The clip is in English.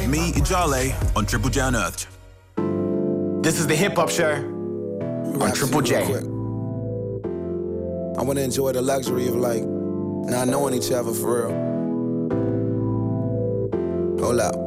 with me, Ijale, on Triple J Unearthed. This is the Hip Hop Show on Triple J. I want to enjoy the luxury of like not knowing each other for real. Hold up.